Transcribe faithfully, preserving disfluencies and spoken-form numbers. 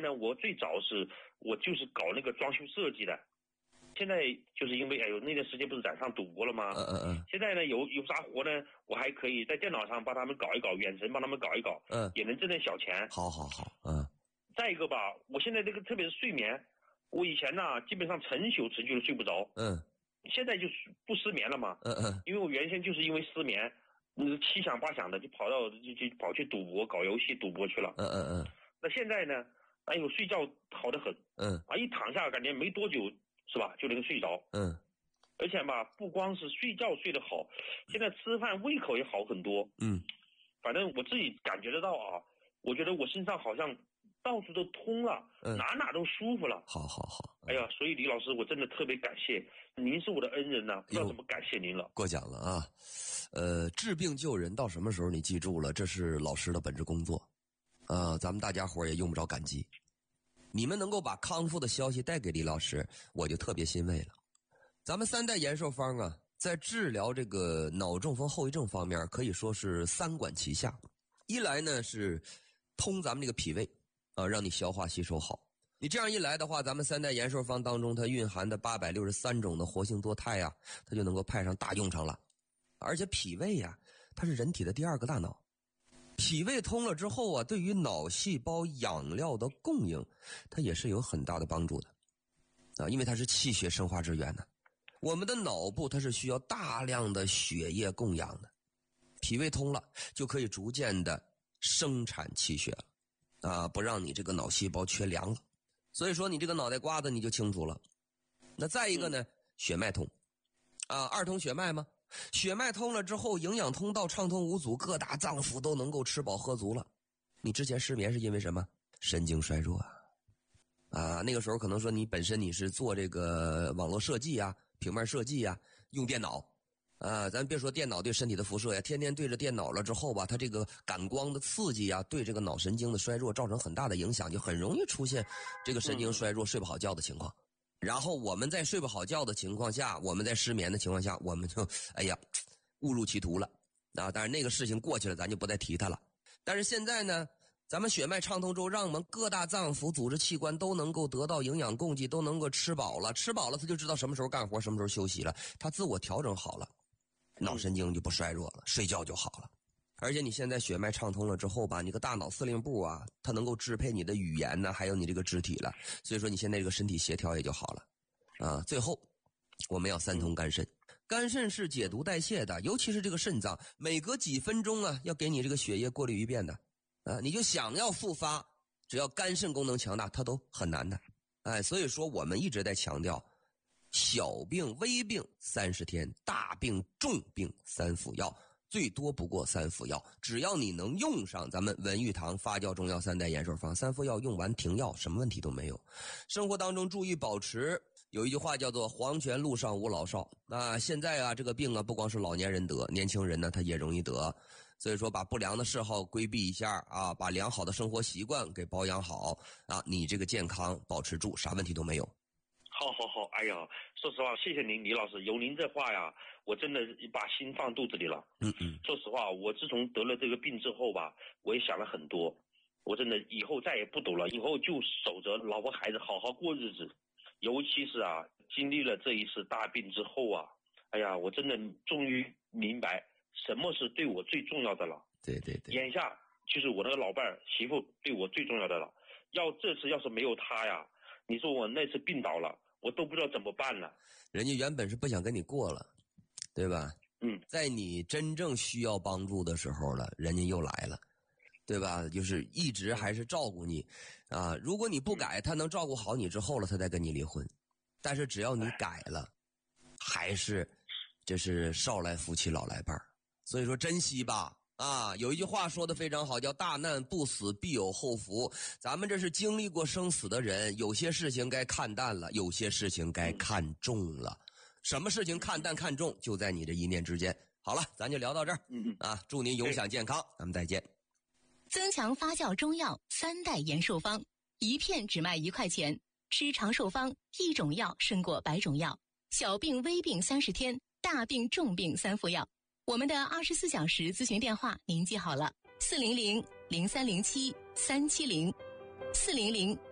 呢，我最早是我就是搞那个装修设计的，现在就是因为哎呦那段时间不是染上赌博了吗？ 嗯嗯嗯。 现在呢有有啥活呢，我还可以在电脑上帮他们搞一搞，远程帮他们搞一搞， 嗯， 也能挣点小钱。 好好好，嗯。 再一个吧，我现在这个特别是睡眠，我以前呢基本上成宿成宿的睡不着， 嗯， 现在就是不失眠了嘛， 嗯嗯， 因为我原先就是因为失眠，嗯，七想八想的就跑到就就跑去赌博、搞游戏、赌博去了。 嗯嗯嗯。 那现在呢，哎呦，睡觉好得很， 嗯啊，一躺下感觉没多久是吧就能睡着， 嗯， 而且吧不光是睡觉睡得好，现在吃饭胃口也好很多。 嗯， 反正我自己感觉得到啊，我觉得我身上好像到处都通了， 嗯， 哪哪都舒服了。 好好好。 哎呀，所以李老师，我真的特别感谢您，是我的恩人呐、不知道怎么感谢您了。 过奖了啊，呃，治病救人到什么时候你记住了，这是老师的本职工作，啊，咱们大家伙也用不着感激。你们能够把康复的消息带给李老师，我就特别欣慰了。咱们三代延寿方啊，在治疗这个脑中风后遗症方面，可以说是三管齐下。一来呢是通咱们这个脾胃啊，让你消化吸收好。你这样一来的话，咱们三代延寿方当中它蕴含的八百六十三种的活性多肽啊，它就能够派上大用场了。而且脾胃呀、啊，它是人体的第二个大脑。脾胃通了之后啊，对于脑细胞养料的供应，它也是有很大的帮助的啊，因为它是气血生化之源呢。我们的脑部它是需要大量的血液供养的，脾胃通了就可以逐渐的生产气血了啊，不让你这个脑细胞缺粮了。所以说你这个脑袋瓜子你就清楚了。那再一个呢，血脉通啊，二通血脉吗？血脉通了之后，营养通道畅通无阻，各大脏腑都能够吃饱喝足了。你之前失眠是因为什么？神经衰弱啊！啊，那个时候可能说你本身你是做这个网络设计啊、平面设计啊，用电脑啊，咱别说电脑对身体的辐射呀，天天对着电脑了之后吧，它这个感光的刺激啊，对这个脑神经的衰弱造成很大的影响，就很容易出现这个神经衰弱、睡不好觉的情况。然后我们在睡不好觉的情况下，我们在失眠的情况下，我们就哎呀误入歧途了啊！但是那个事情过去了，咱就不再提它了。但是现在呢，咱们血脉畅通之后，让我们各大脏腑、组织器官都能够得到营养供给，都能够吃饱了，吃饱了他就知道什么时候干活，什么时候休息了，他自我调整好了，脑神经就不衰弱了，睡觉就好了。而且你现在血脉畅通了之后吧，你个大脑司令部啊，它能够支配你的语言呢，还有你这个肢体了，所以说你现在这个身体协调也就好了啊。最后我们要三通肝肾，肝肾是解毒代谢的，尤其是这个肾脏，每隔几分钟啊要给你这个血液过滤一遍的啊，你就想要复发，只要肝肾功能强大，它都很难的。哎，所以说我们一直在强调，小病微病三十天，大病重病三服药。最多不过三副药，只要你能用上咱们文玉堂发酵中药三代延寿方，三副药用完停药，什么问题都没有。生活当中注意保持，有一句话叫做黄泉路上无老少。那现在啊，这个病啊，不光是老年人得，年轻人呢他也容易得。所以说把不良的嗜好规避一下啊，把良好的生活习惯给保养好啊，你这个健康保持住，啥问题都没有。 好好好，哎呀，说实话，谢谢您，李老师，有您这话呀，我真的把心放肚子里了。 嗯嗯。 说实话，我自从得了这个病之后吧，我也想了很多，我真的以后再也不赌了，以后就守着老婆孩子好好过日子。尤其是啊，经历了这一次大病之后啊，哎呀，我真的终于明白什么是对我最重要的了。 对对对。 眼下就是我那个老伴儿媳妇对我最重要的了。要这次要是没有她呀，你说我那次病倒了，我都不知道怎么办了。 人家原本是不想跟你过了，对吧？ 嗯， 在你真正需要帮助的时候了，人家又来了，对吧？就是一直还是照顾你啊。如果你不改，他能照顾好你之后了，他再跟你离婚。但是只要你改了，还是这是少来夫妻老来伴儿。所以说珍惜吧。啊，有一句话说的非常好，叫大难不死必有后福。咱们这是经历过生死的人，有些事情该看淡了，有些事情该看重了。什么事情看淡看重，就在你这一念之间。好了，咱就聊到这儿。 嗯啊，祝您永享健康，咱们再见。 增强发酵中药三代延寿方，一片只卖一块钱，吃长寿方，一种药胜过百种药。小病微病三十天，大病重病三副药。我们的二十四小时咨询电话您记好了，四零零零三零七三七零，四零零